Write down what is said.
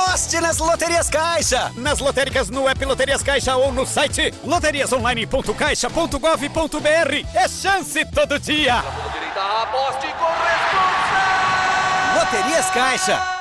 Aposte nas Loterias Caixa! Nas lotéricas no app Loterias Caixa ou no site loteriasonline.caixa.gov.br. É chance todo dia! Aposte com responsa! Loterias Caixa!